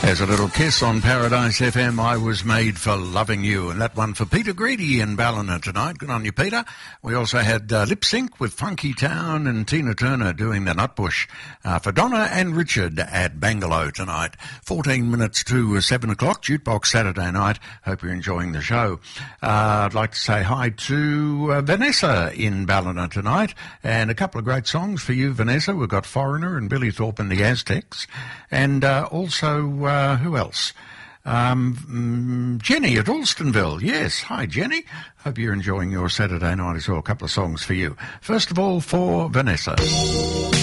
There's a little kiss on Paradise FM. I was made for loving you. And that one for Peter Greedy in Ballina tonight. Good on you, Peter. We also had Lip Sync with Funky Town and Tina Turner doing the Nutbush for Donna and Richard at Bangalow tonight. 14 minutes to 7 o'clock, Jukebox Saturday night. Hope you're enjoying the show. I'd like to say hi to Vanessa in Ballina tonight. And a couple of great songs for you, Vanessa. We've got Foreigner and Billy Thorpe and the Aztecs. And also... who else? Jenny at Alstonville. Yes. Hi, Jenny. Hope you're enjoying your Saturday night as well. A couple of songs for you. First of all, for Vanessa.